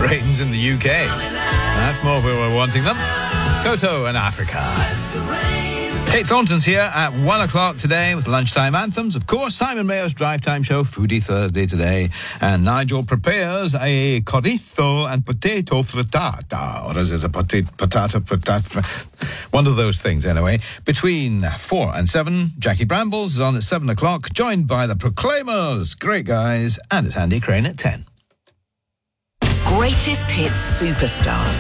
rains in the UK. That's more where we're wanting them. Toto and Africa. Kate Thornton's here at 1 o'clock today with lunchtime anthems. Of course, Simon Mayo's Drive Time Show, Foodie Thursday today. And Nigel prepares a chorizo and potato frittata. Or is it a potato frittata? One of those things, anyway. Between 4 and 7, Jackie Brambles is on at 7 o'clock, joined by the Proclaimers. Great guys. And it's Andy Crane at 10. Greatest hits superstars.